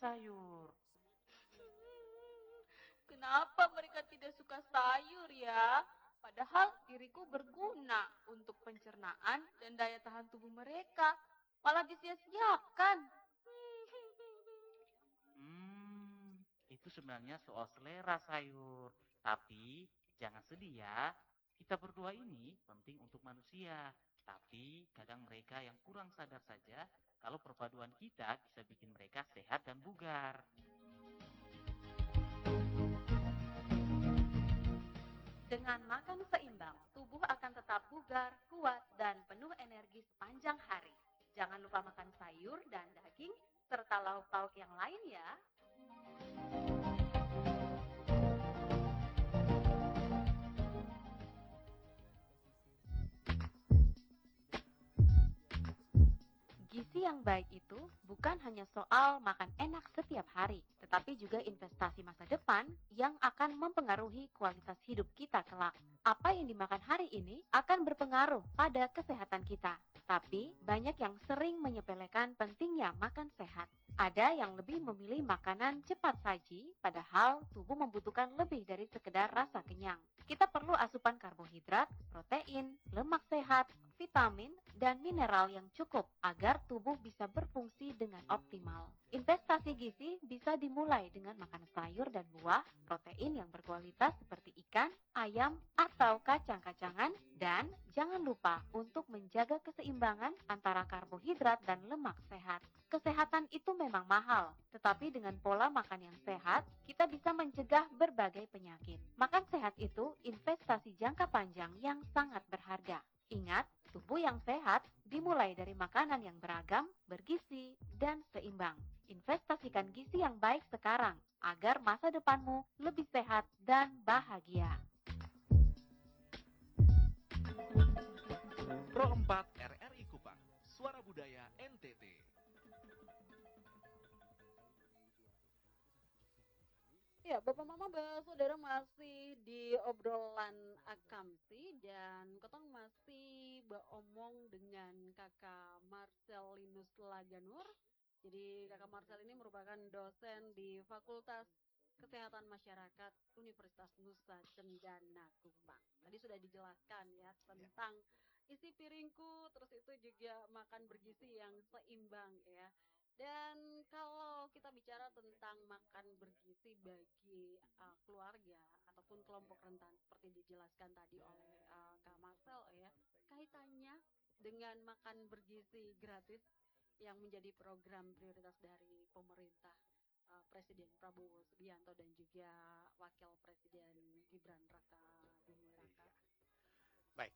sayur. Kenapa mereka tidak suka sayur ya? Padahal diriku berguna untuk pencernaan dan daya tahan tubuh mereka. Malah disia-siakan. Itu sebenarnya soal selera sayur. Tapi jangan sedih ya. Kita berdua ini penting untuk manusia. Tapi kadang mereka yang kurang sadar saja kalau perpaduan kita bisa bikin mereka sehat dan bugar. Dengan makan seimbang, tubuh akan tetap bugar, kuat, dan penuh energi sepanjang hari. Jangan lupa makan sayur dan daging, serta lauk pauk yang lain ya. Gizi yang baik itu bukan hanya soal makan enak setiap hari, tetapi juga investasi masa depan yang akan mempengaruhi kualitas hidup kita kelak. Apa yang dimakan hari ini akan berpengaruh pada kesehatan kita. Tapi banyak yang sering menyepelekan pentingnya makan sehat. Ada yang lebih memilih makanan cepat saji, padahal tubuh membutuhkan lebih dari sekedar rasa kenyang. Kita perlu asupan karbohidrat, protein, lemak sehat, vitamin, dan mineral yang cukup agar tubuh bisa berfungsi dengan optimal. Investasi gizi bisa dimulai dengan makan sayur dan buah, protein yang berkualitas seperti ikan, ayam, atau kacang-kacangan, dan jangan lupa untuk menjaga keseimbangan antara karbohidrat dan lemak sehat. Kesehatan itu memang mahal, tetapi dengan pola makan yang sehat, kita bisa mencegah berbagai penyakit. Makan sehat itu investasi jangka panjang yang sangat berharga. Ingat, tubuh yang sehat dimulai dari makanan yang beragam, bergizi, dan seimbang. Investasikan gizi yang baik sekarang agar masa depanmu lebih sehat dan bahagia. Pro 4 RRI Kupang, Suara Budaya NTT. Ya, Bapak Mama Saudara masih di obrolan Akamsi dan ketong masih beromong dengan Kakak Marcelinus Laganur. Jadi Kakak Marcel ini merupakan dosen di Fakultas Kesehatan Masyarakat Universitas Nusa Cendana Kupang. Tadi sudah dijelaskan ya tentang isi piringku, terus itu juga makan bergizi yang seimbang ya. Dan kalau kita bicara tentang makan bergizi bagi keluarga ataupun kelompok rentan seperti dijelaskan tadi oleh Kak Marcel ya, kaitannya dengan makan bergizi gratis yang menjadi program prioritas dari pemerintah Presiden Prabowo Subianto dan juga Wakil Presiden Gibran Raka Buming Raka. Baik,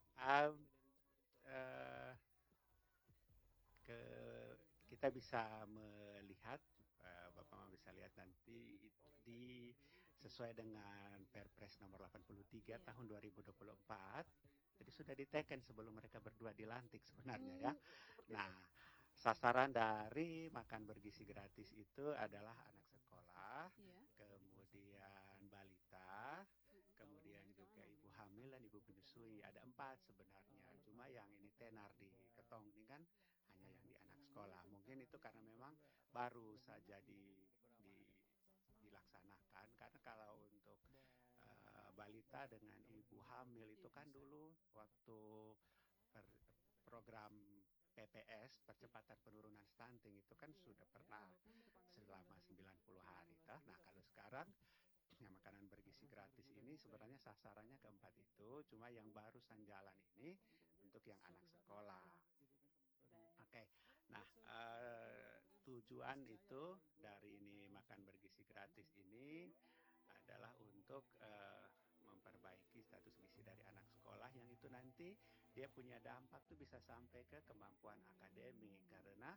eh, ke kita bisa melihat, Bapak Mama bisa lihat nanti di sesuai dengan Perpres nomor 83 tahun 2024. Jadi sudah diteken sebelum mereka berdua dilantik sebenarnya ya. Nah, sasaran dari makan bergizi gratis itu adalah anak sekolah, kemudian balita, kemudian juga ibu hamil dan ibu menyusui. Ada 4 sebenarnya. Cuma yang ini tenar di Ketong ini kan hanya yang di anak sekolah. Mungkin itu karena memang baru saja dilaksanakan. Karena kalau untuk balita dengan ibu hamil itu kan dulu waktu program PPS, percepatan penurunan stunting, itu kan sudah pernah selama 90 hari. Nah, kalau sekarang yang makanan bergizi gratis ini sebenarnya sasarannya keempat itu, cuma yang barusan jalan ini untuk yang anak sekolah. Oke, nah tujuan itu dari ini makan bergizi gratis ini adalah untuk memperbaiki status gizi dari anak sekolah, yang itu nanti dia punya dampak tuh bisa sampai ke kemampuan akademik karena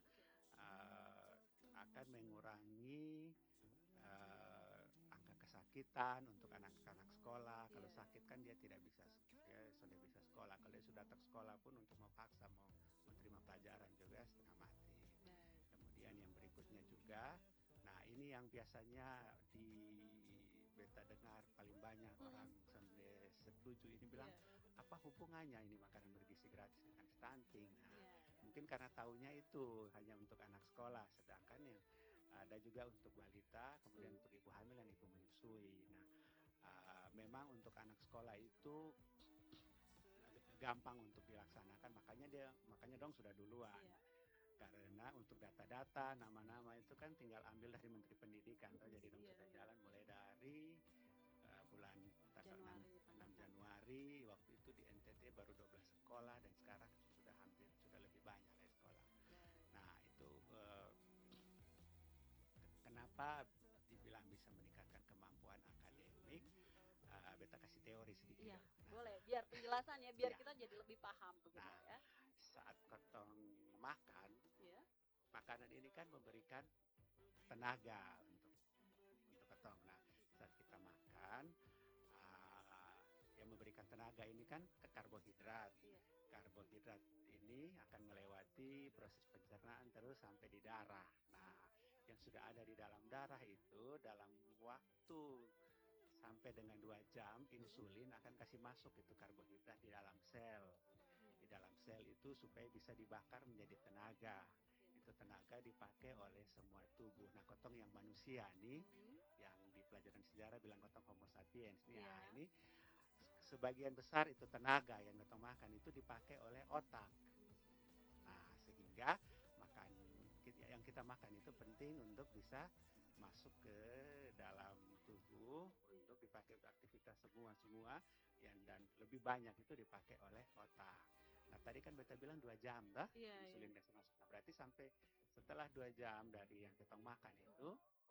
akan mengurangi angka kesakitan untuk anak-anak sekolah. Kalau sakit kan dia tidak bisa, dia sudah bisa sekolah. Kalau dia sudah tersekolah pun untuk memaksa mau menerima pelajaran juga setengah mati. Kemudian yang berikutnya juga, nah ini yang biasanya di beta dengar paling banyak orang sampai setuju ini bilang, apa hubungannya ini makanan bergizi gratis dengan stunting? Nah, mungkin karena taunya itu hanya untuk anak sekolah, sedangkan yang ada juga untuk balita, kemudian untuk ibu hamil dan ibu menyusui. Nah, memang untuk anak sekolah itu gampang untuk dilaksanakan, makanya dong sudah duluan. Iya. Karena untuk data-data, nama-nama itu kan tinggal ambil dari Menteri Pendidikan. Jadi dong Iya, sudah iya. jalan mulai dari bulan tanggal 6 Januari, waktu itu di NTT baru 12 sekolah dan sekarang sudah lebih banyak ya sekolah. Nah, itu kenapa dibilang bisa meningkatkan kemampuan akademik? Beta kasih teori sedikit. Iya, Nah, boleh. Biar penjelasannya, biar Iya. kita jadi lebih paham begitu Nah. ya. saat ketong makan, Iya. makanan ini kan memberikan tenaga untuk ketong. Nah, saat kita makan, yang memberikan tenaga ini kan karbohidrat. Iya. Karbohidrat ini akan melewati proses pencernaan terus sampai di darah. Nah, yang sudah ada di dalam darah itu dalam waktu sampai dengan 2 jam, insulin akan kasih masuk itu karbohidrat di dalam sel. Di dalam sel itu supaya bisa dibakar menjadi tenaga. Itu tenaga dipakai oleh semua tubuh. Nah, kotong yang manusia nih, yang di pelajaran sejarah bilang kotong Homo sapiens nih, Iya. ini sebagian besar itu tenaga yang kotong makan itu dipakai oleh otak. Nah, sehingga yang kita makan itu penting untuk bisa masuk ke dalam tubuh untuk dipakai untuk aktivitas semua dan lebih banyak itu dipakai oleh otak. Nah, tadi kan beta bilang 2 jam dah Iya, insulin iya. bisa masuk. Nah, berarti sampai setelah 2 jam dari yang kita makan itu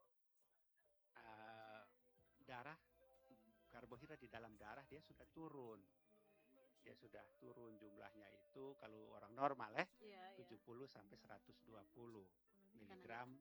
darah karbohidrat di dalam darah dia sudah turun. Dia sudah turun jumlahnya itu kalau orang normal Iya, iya. 70 sampai 120 miligram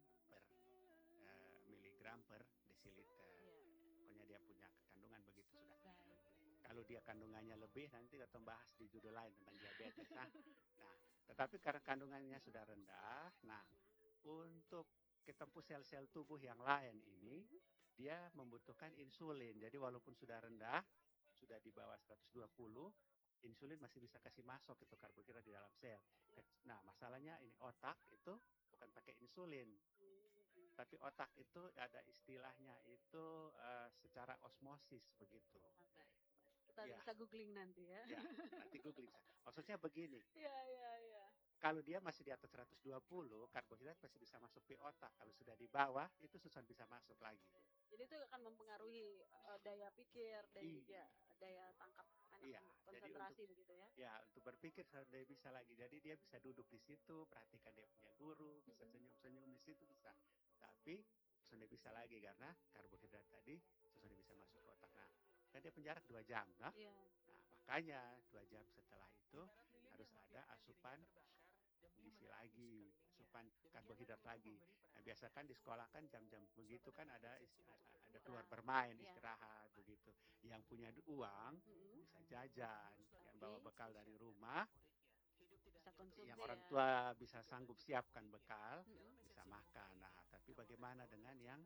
per desiliter. Iya. Pokoknya dia punya kandungan begitu sudah. Baik. Kalau dia kandungannya lebih nanti kita bahas di judul lain tentang diabetes. Nah, tetapi karena kandungannya sudah rendah, nah untuk ketemu sel-sel tubuh yang lain ini dia membutuhkan insulin. Jadi walaupun sudah rendah, sudah di bawah 120, insulin masih bisa kasih masuk itu karbohidrat di dalam sel. Nah, masalahnya ini otak itu bukan pakai insulin. Tapi otak itu ada istilahnya itu secara osmosis begitu. Oke. Kita Ya. bisa googling nanti ya. Ya, nanti googling. Maksudnya begini, Iya, iya, iya. kalau dia masih di atas 120, karbohidrat masih bisa masuk ke otak. Kalau sudah di bawah, itu susah bisa masuk lagi. Jadi itu akan mempengaruhi daya pikir dan Iya. juga daya tangkap anak, Iya, konsentrasi begitu ya. Ya, untuk berpikir dia bisa lagi. Jadi dia bisa duduk di situ, perhatikan dia punya guru, bisa senyum-senyum di situ bisa. Tapi sudah bisa lagi karena karbohidrat tadi sudah bisa masuk ke otak. Nah, kan dia penjarak 2 jam, nah? Iya. Nah, makanya 2 jam setelah itu harus ada asupan gizi lagi, asupan karbohidrat lagi. Nah, biasa kan di sekolah kan jam-jam begitu kan ada keluar bermain, Iya. istirahat begitu. Yang punya uang bisa jajan, yang bawa bekal dari rumah, Bisa konsumsi yang ya. orang tua bisa sanggup siapkan bekal, bisa makan. Nah, tapi bagaimana dengan yang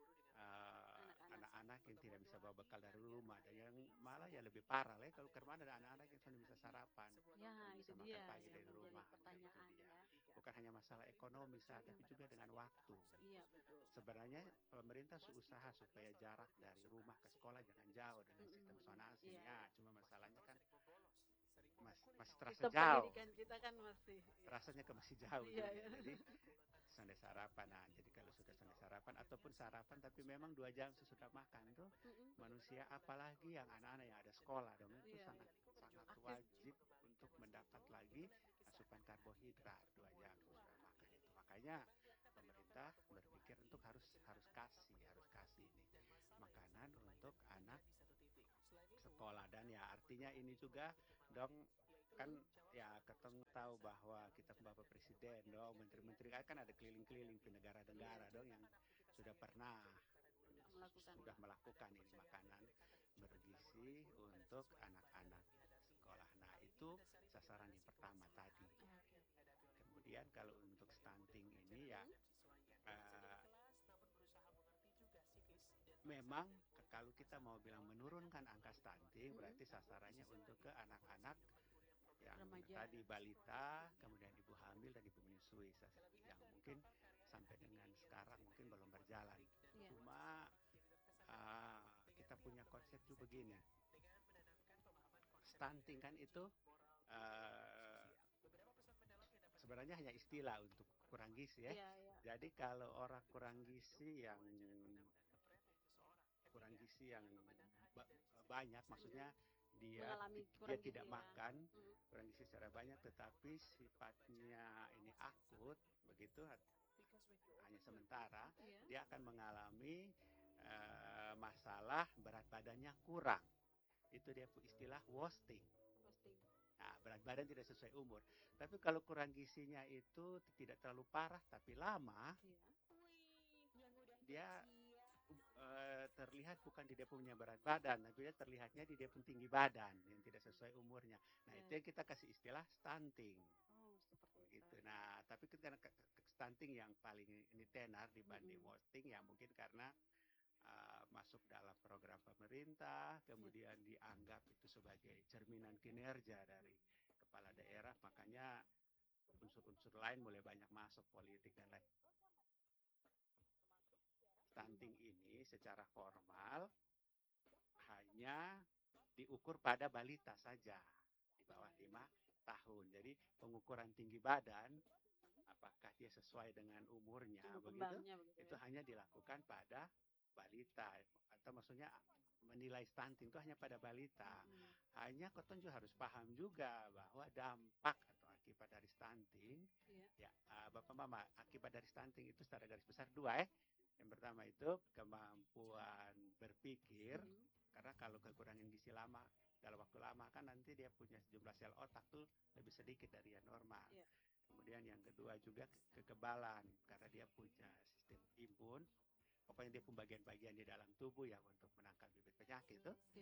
anak-anak yang tidak bisa bawa bekal dari rumah dan yang malah ya lebih parah lah kalau ke rumah ada anak-anak yang sudah bisa sarapan, Ya, bisa itu makan dia pagi yang dari menjadi rumah. pertanyaan Itu dia. ya. Bukan hanya masalah ekonomi tapi juga dengan waktu. Iya, betul. Sebenarnya pemerintah usaha supaya jarak dari rumah ke sekolah jangan jauh dengan sistem zonasi. Iya. Ya, cuma masalahnya kan masih terasa Sistem jauh. pendidikan kita kan masih Rasanya masih jauh. Iya, juga. iya. Jadi sampai sarapan. Nah, jadi kalau sudah sampai sarapan ataupun sarapan tapi memang 2 jam sesudah makan tuh manusia apalagi yang anak-anak yang ada sekolah dong itu Iya, sangat wajib untuk mendapat lagi asupan karbohidrat 2 jam sesudah makan itu. Makanya pemerintah berpikir untuk harus kasih ini makanan untuk anak sekolah dan ya artinya ini juga dong kan ya ketemu tahu bahwa kita Bapak Presiden dong menteri-menteri kan ada keliling-keliling ke negara-negara dong yang sudah pernah melakukan ini makanan bergizi untuk anak-anak sekolah. Nah, itu sasaran yang pertama tadi. Kemudian kalau untuk stunting ini ya memang kalau kita mau bilang menurunkan angka stunting berarti sasarannya untuk ke anak-anak yang remaja. Tadi balita, kemudian ibu hamil dan ibu menyusui yang mungkin sampai dengan sekarang sekarang mungkin belum berjalan. Iya. Cuma kita punya konsep juga begini, stunting kan itu sebenarnya hanya istilah untuk kurang gizi ya. Iya, iya. Jadi kalau orang kurang gizi yang banyak, maksudnya Mengalami dia kurang gizi tidak ya. makan Mm. kurang gizi secara banyak, tetapi sifatnya ini akut begitu, hanya sementara, Iya. dia akan mengalami masalah berat badannya kurang. Itu dia istilah wasting. Posting. Nah, berat badan tidak sesuai umur. Tapi kalau kurang gizinya itu tidak terlalu parah tapi lama, Iya. dia terlihat bukan di dia punya berat badan, tapi dia terlihatnya di dia pun tinggi badan yang tidak sesuai umurnya. Nah, itu yang kita kasih istilah stunting. Oh, seperti itu. Gitu. Nah, tapi karena stunting yang paling ini tenar dibanding Mm-mm. wasting ya mungkin karena masuk dalam program pemerintah, kemudian dianggap itu sebagai cerminan kinerja dari kepala daerah, makanya unsur-unsur lain mulai banyak masuk, politik dan lain. Stunting ini secara formal hanya diukur pada balita saja di bawah 5 tahun. Jadi pengukuran tinggi badan apakah dia sesuai dengan umurnya Tumbuh begitu, kembangnya begitu itu ya. hanya dilakukan pada balita, atau maksudnya menilai stunting itu hanya pada balita. Mm. Hanya Koton juga harus paham juga bahwa dampak atau akibat dari stunting, Iya. ya Bapak Mama, akibat dari stunting itu secara garis besar dua. Yang pertama itu kemampuan berpikir, Mm. karena kalau kekurangan gizi lama dalam waktu lama kan nanti dia punya jumlah sel otak tuh lebih sedikit dari yang normal. Iya. Kemudian yang kedua juga kekebalan, karena dia punya sistem imun, pokoknya dia punya bagian-bagian di dalam tubuh yang untuk menangkal bibit penyakit Iya.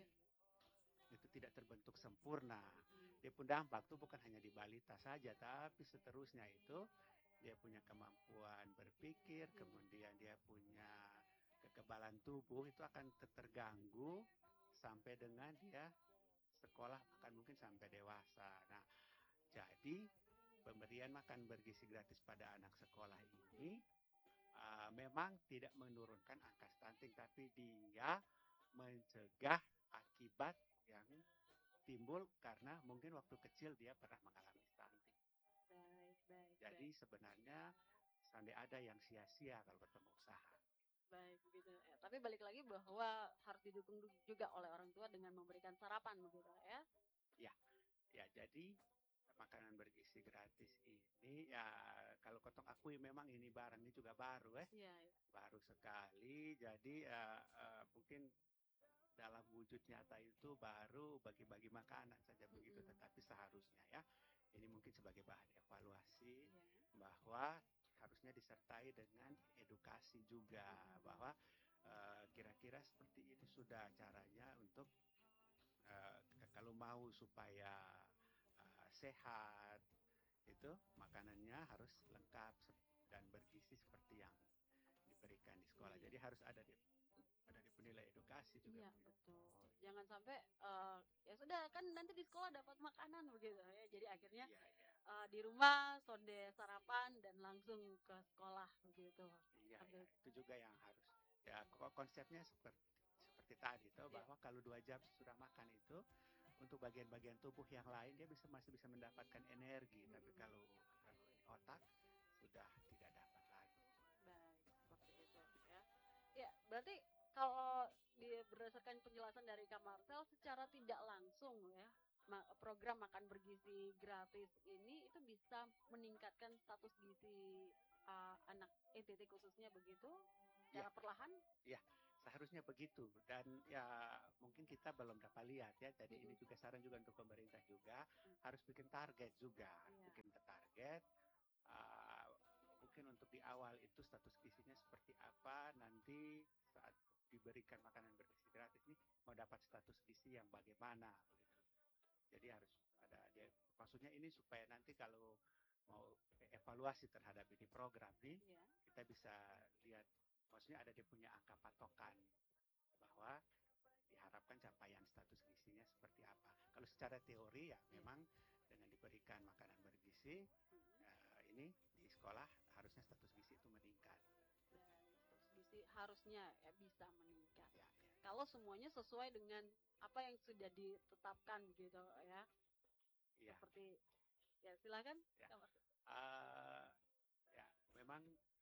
itu tidak terbentuk sempurna. Mm. Dia pun dampak tuh bukan hanya di balita saja, tapi seterusnya itu dia punya kemampuan berpikir, kemudian dia punya kekebalan tubuh itu akan terganggu sampai dengan dia sekolah, bahkan mungkin sampai dewasa. Nah, jadi pemberian makan bergizi gratis pada anak sekolah ini memang tidak menurunkan angka stunting, tapi dia mencegah akibat yang timbul karena mungkin waktu kecil dia pernah mengalami stunting. Baik. Jadi sebenarnya sampai ada yang sia-sia kalau ketemu usaha. Baik, begitu ya. Tapi balik lagi bahwa harus didukung juga oleh orang tua dengan memberikan sarapan begitu ya. Ya, jadi makanan bergizi gratis ini ya kalau Kotong akui memang ini barang ini juga baru Iya. baru sekali. Jadi mungkin dalam wujud nyata itu baru bagi-bagi makanan saja begitu, Mm-mm. tetapi seharusnya ya ini mungkin sebagai bahan evaluasi Iya. bahwa harusnya disertai dengan edukasi juga bahwa kira-kira seperti ini sudah caranya untuk kalau mau supaya sehat itu makanannya harus lengkap dan bergizi seperti yang diberikan di sekolah. Jadi harus ada di penilai edukasi juga. Iya, betul. Jangan sampai ya sudah kan nanti di sekolah dapat makanan begitu ya. Jadi akhirnya di rumah sonde sarapan dan langsung ke sekolah begitu. Iya, itu juga yang harus. Ya, konsepnya seperti tadi tuh bahwa kalau 2 jam sudah makan itu untuk bagian-bagian tubuh yang lain dia masih bisa mendapatkan energi, tapi kalau otak sudah tidak dapat lagi. Baik, seperti itu ya. Ya, berarti kalau berdasarkan penjelasan dari Kak Marcel secara tidak langsung ya, program makan bergizi gratis ini itu bisa meningkatkan status gizi anak NTT khususnya begitu secara perlahan? Iya, seharusnya begitu. Dan ya mungkin kita belum dapat lihat ya. Jadi ini juga saran juga untuk pemerintah juga harus bikin target juga, bikin target. Mungkin untuk di awal itu status gizinya seperti apa, nanti saat diberikan makanan bergizi gratis ini mau dapat status gizi yang bagaimana begitu. Jadi harus ada dia, maksudnya ini supaya nanti kalau mau evaluasi terhadap ini program nih kita bisa lihat, maksudnya ada dia punya angka patokan bahwa diharapkan capaian status gizinya seperti apa. Kalau secara teori ya memang dengan diberikan makanan bergizi ini di sekolah harusnya status gizi itu meningkat. harusnya ya bisa meningkat. Kalau semuanya sesuai dengan apa yang sudah ditetapkan gitu ya. Iya. Seperti ya silakan. Ya. Kak Marcel. Ya, memang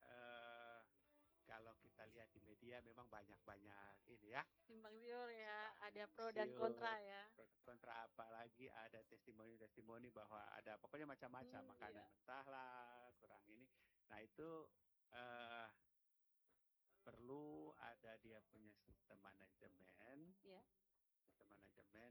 kalau kita lihat di media memang banyak ini ya, Simpang siur ya, ada pro dan kontra ya. pro dan kontra, apalagi ada testimoni bahwa ada pokoknya macam-macam makanan Iya. mentah lah, kurang ini. Nah itu eh, perlu ada dia punya sistem manajemen, Iya. sistem manajemen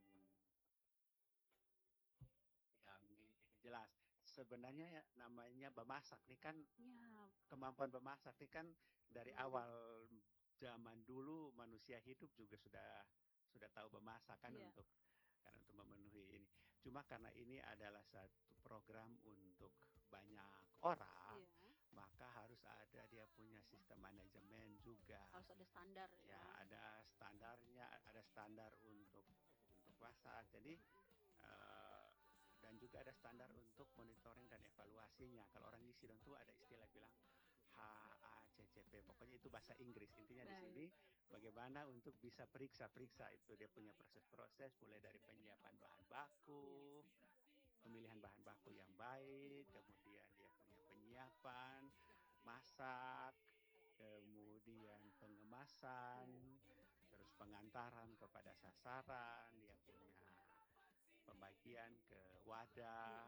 yang ini jelas. Sebenarnya ya, namanya memasak nih kan, Ya, kemampuan memasak nih kan dari awal zaman dulu manusia hidup juga sudah tahu memasak kan, Iya. untuk memenuhi ini. Cuma karena ini adalah satu program untuk banyak orang, Iya. maka harus ada dia punya sistem manajemen juga. Harus ada standar Ya, ada standarnya, ada standar untuk masak. Jadi dan juga ada standar untuk monitoring dan evaluasinya. Kalau orang ngisi dong tuh ada istilah bilang HACCP. Pokoknya itu bahasa Inggris. Intinya di sini bagaimana untuk bisa periksa itu dia punya proses-proses, mulai dari penyiapan bahan baku, pemilihan bahan baku yang baik, kemudian dia punya penyiapan, masak, kemudian pengemasan, terus pengantaran kepada sasaran, dia punya pembagian ke wadah.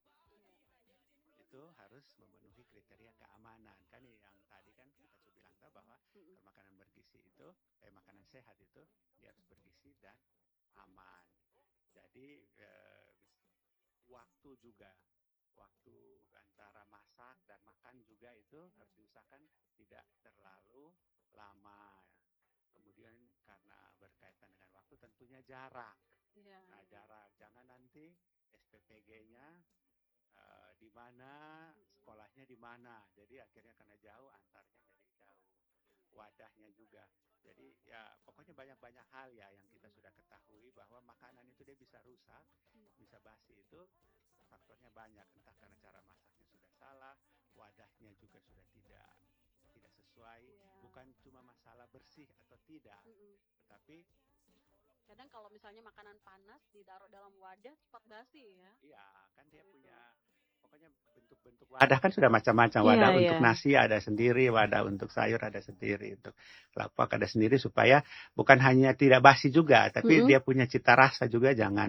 Itu harus memenuhi kriteria keamanan. Kan yang tadi kan kita sudah bilang bahwa makanan bergizi itu, makanan sehat itu dia harus bergizi dan aman. Jadi waktu antara masak dan makan juga itu harus diusahakan tidak terlalu lama. Kemudian karena berkaitan dengan waktu tentunya jarak. Nah, jarak, jangan nanti SPPG-nya di mana, sekolahnya di mana. Jadi akhirnya karena jauh, antarnya jadi jauh. Wadahnya juga. Jadi ya pokoknya banyak-banyak hal ya yang kita sudah ketahui bahwa makanan itu dia bisa rusak, bisa basi, itu faktornya banyak. Entah karena cara masaknya sudah salah, wadahnya juga sudah tidak sesuai. Bukan cuma masalah bersih atau tidak, tetapi kadang kalau misalnya makanan panas ditaruh dalam wadah cepat basi ya. Iya, kan dia punya pokoknya bentuk-bentuk wadah kan sudah macam-macam. Wadah untuk nasi ada sendiri, wadah untuk sayur ada sendiri, untuk lapak ada sendiri, supaya bukan hanya tidak basi juga, tapi dia punya cita rasa juga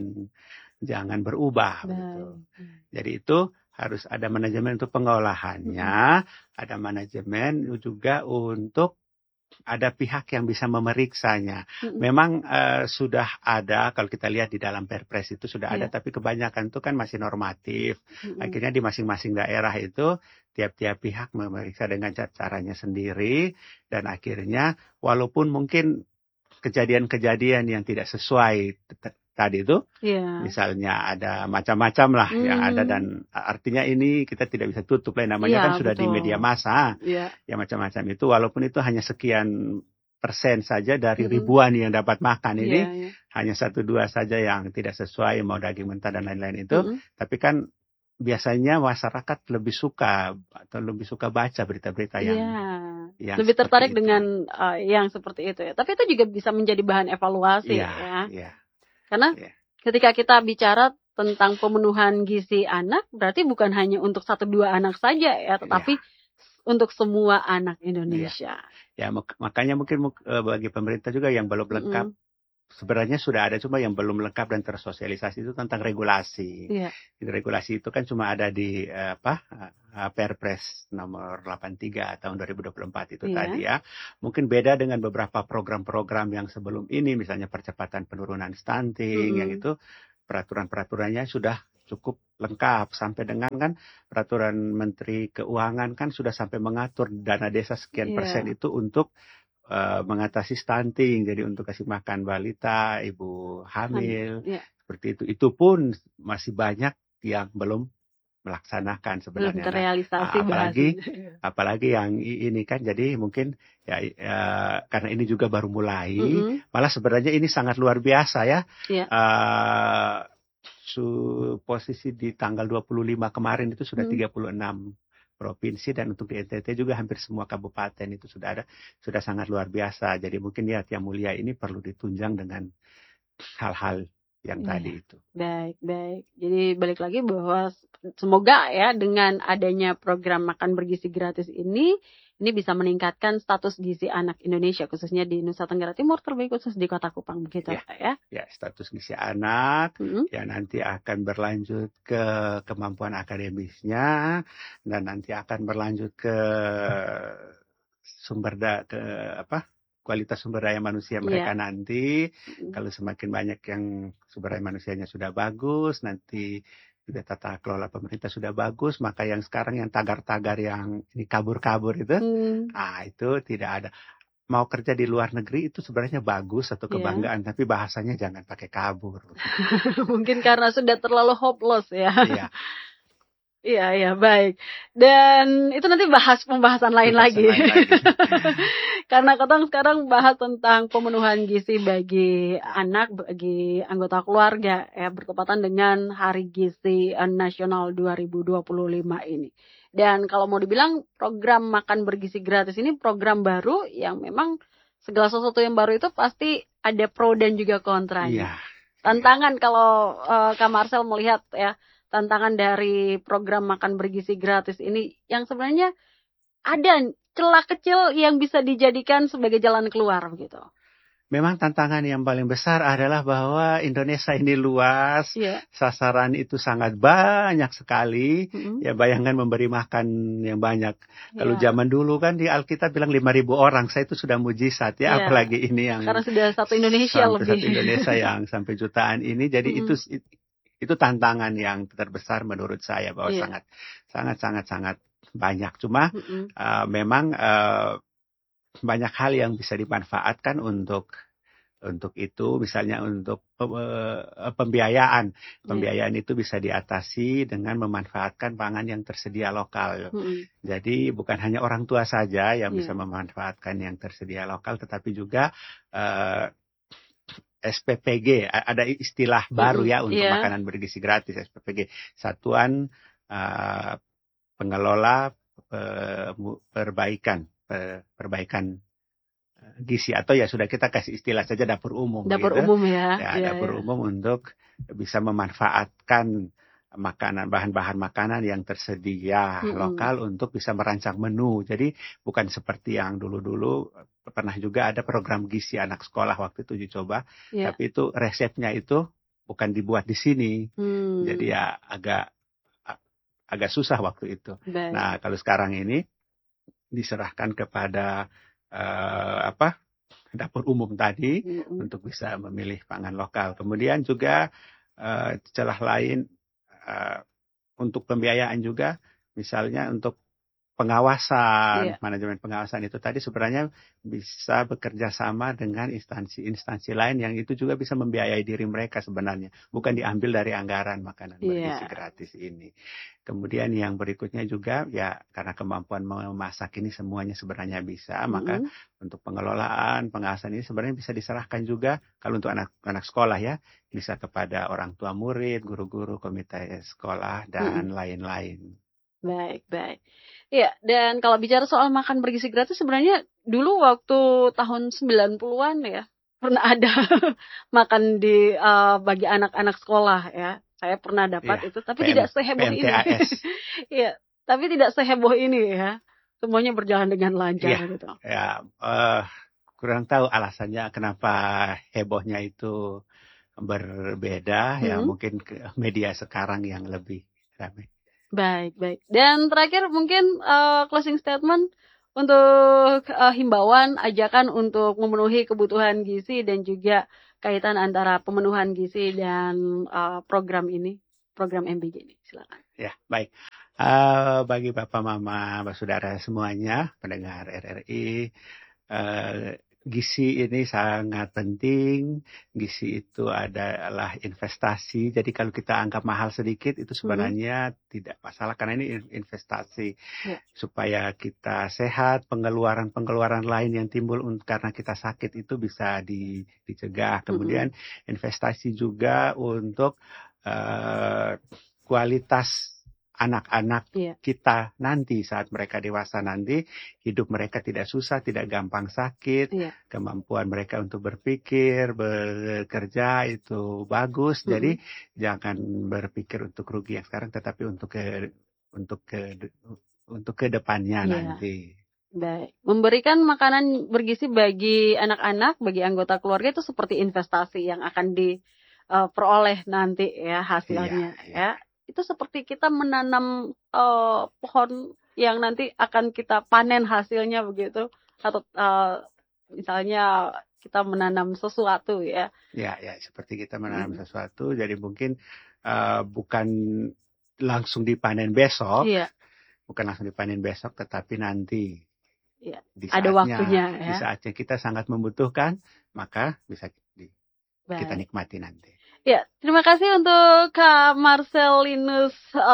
jangan berubah begitu. Jadi itu harus ada manajemen untuk pengolahannya, ada manajemen juga untuk ada pihak yang bisa memeriksanya. Memang sudah ada, kalau kita lihat di dalam Perpres itu sudah ada, tapi kebanyakan itu kan masih normatif. Akhirnya di masing-masing daerah itu tiap-tiap pihak memeriksa dengan caranya sendiri, dan akhirnya walaupun mungkin kejadian-kejadian yang tidak sesuai tadi itu, misalnya ada macam-macam lah yang ada, dan artinya ini kita tidak bisa tutup lah, namanya kan sudah di media massa, ya macam-macam itu, walaupun itu hanya sekian persen saja dari ribuan yang dapat makan ini, hanya 1-2 saja yang tidak sesuai, mau daging mentah dan lain-lain itu, tapi kan biasanya masyarakat lebih suka baca berita-berita yang lebih tertarik itu. dengan yang seperti itu ya. Tapi itu juga bisa menjadi bahan evaluasi ya. Karena ketika kita bicara tentang pemenuhan gizi anak, berarti bukan hanya untuk 1-2 anak saja ya, tetapi untuk semua anak Indonesia. Ya, makanya mungkin bagi pemerintah juga yang belum lengkap, sebenarnya sudah ada, cuma yang belum lengkap dan tersosialisasi itu tentang regulasi. Regulasi itu kan cuma ada di Perpres nomor 83 tahun 2024 itu tadi ya. Mungkin beda dengan beberapa program-program yang sebelum ini, misalnya percepatan penurunan stunting, yang itu peraturan-peraturannya sudah cukup lengkap, sampai dengan kan peraturan Menteri Keuangan kan sudah sampai mengatur dana desa sekian persen itu untuk mengatasi stunting, jadi untuk kasih makan balita, ibu hamil, seperti itu. Itu pun masih banyak yang belum melaksanakan sebenarnya. Terrealisasi, apalagi yang ini kan, jadi mungkin karena ini juga baru mulai, malah sebenarnya ini sangat luar biasa ya. Posisi di tanggal 25 kemarin itu sudah 36 provinsi, dan untuk di NTT juga hampir semua kabupaten itu sudah ada, sudah sangat luar biasa. Jadi mungkin niat yang mulia ini perlu ditunjang dengan hal-hal yang Iya. tadi itu. Baik, baik. Jadi balik lagi bahwa semoga ya dengan adanya program makan bergizi gratis ini bisa meningkatkan status gizi anak Indonesia khususnya di Nusa Tenggara Timur, terlebih khusus di Kota Kupang begitu Ya. Pak ya. Ya, status gizi anak Mm-mm. ya nanti akan berlanjut ke kemampuan akademisnya, dan nanti akan berlanjut ke kualitas sumber daya manusia mereka nanti. Kalau semakin banyak yang sumber daya manusianya sudah bagus, nanti juga tata kelola pemerintah sudah bagus, maka yang sekarang yang tagar-tagar yang ini kabur-kabur itu, nah itu tidak ada. Mau kerja di luar negeri itu sebenarnya bagus atau kebanggaan, tapi bahasanya jangan pakai kabur. Mungkin karena sudah terlalu hopeless ya. Iya. Iya, baik. Dan itu nanti pembahasan lain lagi. Karena Kotong sekarang bahas tentang pemenuhan gizi bagi anak, bagi anggota keluarga ya, bertepatan dengan Hari Gizi Nasional 2025 ini. Dan kalau mau dibilang program makan bergizi gratis ini program baru yang memang segala sesuatu yang baru itu pasti ada pro dan juga kontranya. Iya. Tantangan kalau Kak Marcel melihat ya, tantangan dari program makan bergizi gratis ini yang sebenarnya ada celah kecil yang bisa dijadikan sebagai jalan keluar gitu. Memang tantangan yang paling besar adalah bahwa Indonesia ini luas, sasaran itu sangat banyak sekali. Ya bayangkan memberi makan yang banyak. Kalau zaman dulu kan di Alkitab bilang 5.000 orang, saya itu sudah mujizat ya, apalagi ini yang karena sudah satu Indonesia lebih. Satu Indonesia yang sampai jutaan ini, jadi itu tantangan yang terbesar menurut saya, bahwa sangat banyak. Cuma memang banyak hal yang bisa dimanfaatkan untuk itu, misalnya untuk pembiayaan. Pembiayaan itu bisa diatasi dengan memanfaatkan pangan yang tersedia lokal. Jadi bukan hanya orang tua saja yang bisa memanfaatkan yang tersedia lokal, tetapi juga SPPG, ada istilah baru ya untuk makanan bergizi gratis, SPPG, Satuan Pengelola Perbaikan Gizi, atau ya sudah kita kasih istilah saja dapur umum. Umum ya. Dapur umum untuk bisa memanfaatkan bahan-bahan makanan yang tersedia lokal untuk bisa merancang menu. Jadi bukan seperti yang dulu-dulu pernah juga ada program gizi anak sekolah waktu itu uji coba, tapi itu resepnya itu bukan dibuat di sini. Jadi ya agak susah waktu itu. Nah, kalau sekarang ini diserahkan kepada dapur umum tadi untuk bisa memilih pangan lokal. Kemudian juga celah lain untuk pembiayaan juga, misalnya untuk pengawasan, manajemen pengawasan itu tadi sebenarnya bisa bekerja sama dengan instansi-instansi lain yang itu juga bisa membiayai diri mereka sebenarnya, bukan diambil dari anggaran makanan bergizi gratis ini. Kemudian yang berikutnya juga ya karena kemampuan memasak ini semuanya sebenarnya bisa, maka untuk pengelolaan, pengawasan ini sebenarnya bisa diserahkan juga kalau untuk anak-anak sekolah ya, bisa kepada orang tua murid, guru-guru, komite sekolah dan lain-lain. Baik. Iya, dan kalau bicara soal makan bergizi gratis sebenarnya dulu waktu tahun 90-an ya pernah ada makan di bagi anak-anak sekolah ya. Saya pernah dapat itu, tapi tidak seheboh ini. Iya, tapi tidak seheboh ini ya. Semuanya berjalan dengan lancar gitu. Ya, kurang tahu alasannya kenapa hebohnya itu berbeda ya, mungkin media sekarang yang lebih ramai. Baik. Dan terakhir mungkin closing statement untuk himbauan, ajakan untuk memenuhi kebutuhan gizi dan juga kaitan antara pemenuhan gizi dan program ini, program MBG ini. Silakan. Ya, baik. Bagi Bapak, Mama, Saudara semuanya, pendengar RRI, gizi ini sangat penting. Gizi itu adalah investasi. Jadi kalau kita anggap mahal sedikit itu sebenarnya tidak masalah karena ini investasi supaya kita sehat. Pengeluaran lain yang timbul karena kita sakit itu bisa dicegah. Kemudian investasi juga untuk kualitas anak-anak Iya. kita nanti saat mereka dewasa nanti, hidup mereka tidak susah, tidak gampang sakit, Iya. kemampuan mereka untuk berpikir, bekerja itu bagus. Jadi jangan berpikir untuk rugi yang sekarang, tetapi untuk ke depannya Iya. nanti. Baik. Memberikan makanan bergizi bagi anak-anak, bagi anggota keluarga itu seperti investasi yang akan diperoleh nanti ya hasilnya. Iya, iya. Ya. Itu seperti kita menanam pohon yang nanti akan kita panen hasilnya begitu. Atau misalnya kita menanam sesuatu ya. Ya, seperti kita menanam sesuatu, jadi mungkin bukan langsung dipanen besok, Iya. tetapi nanti Iya. di Ada saatnya, waktunya ya. di saatnya kita sangat membutuhkan, maka bisa kita Baik. nikmati nanti. Ya, terima kasih untuk Kak Marcelinus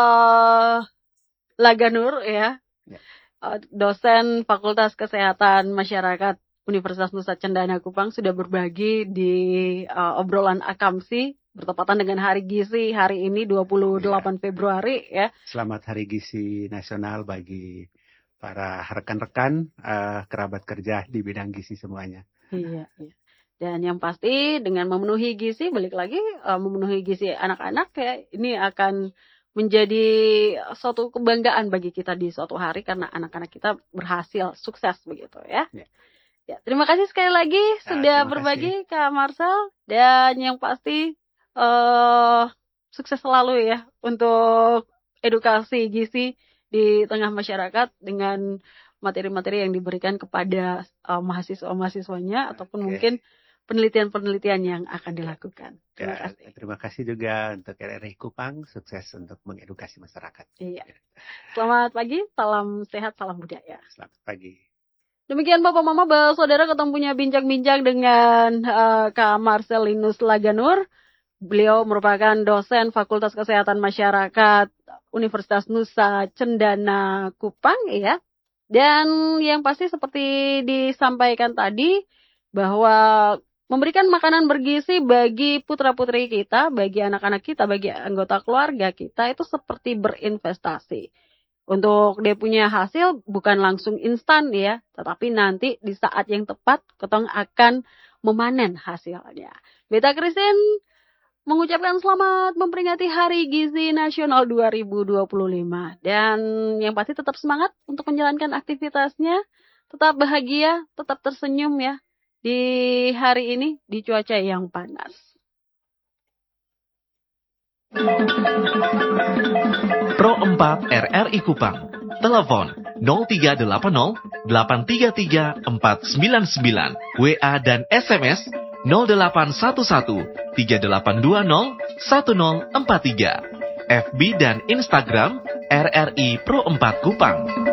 Laganur ya, Ya. Dosen Fakultas Kesehatan Masyarakat Universitas Nusa Cendana Kupang sudah berbagi di obrolan Akamsi bertepatan dengan Hari Gizi hari ini 28 Februari ya. Selamat Hari Gizi Nasional bagi para rekan-rekan kerabat kerja di bidang gizi semuanya. Iya. Dan yang pasti dengan memenuhi gizi, balik lagi memenuhi gizi anak-anak ya, ini akan menjadi suatu kebanggaan bagi kita di suatu hari karena anak-anak kita berhasil sukses begitu ya. Ya, terima kasih sekali lagi sudah terima berbagi Kak Marcel, dan yang pasti sukses selalu ya untuk edukasi gizi di tengah masyarakat dengan materi-materi yang diberikan kepada mahasiswa-mahasiswanya ataupun mungkin penelitian-penelitian yang akan dilakukan. Terima kasih. Terima kasih juga untuk RRI Kupang, sukses untuk mengedukasi masyarakat. Iya. Selamat pagi, salam sehat, salam budaya. Selamat pagi. Demikian Bapak Mama, Saudara, kita punya bincang-bincang dengan Kak Marcelinus Laganur. Beliau merupakan dosen Fakultas Kesehatan Masyarakat Universitas Nusa Cendana Kupang ya. Dan yang pasti seperti disampaikan tadi bahwa memberikan makanan bergizi bagi putra-putri kita, bagi anak-anak kita, bagi anggota keluarga kita itu seperti berinvestasi. Untuk dia punya hasil bukan langsung instan ya, tetapi nanti di saat yang tepat kita akan memanen hasilnya. Beta Christine mengucapkan selamat memperingati Hari Gizi Nasional 2025. Dan yang pasti tetap semangat untuk menjalankan aktivitasnya. Tetap bahagia, tetap tersenyum ya. Di hari ini, di cuaca yang panas. Pro 4 RRI Kupang. Telepon 0380 833 499. WA dan SMS 0811 3820 1043. FB dan Instagram RRI Pro 4 Kupang.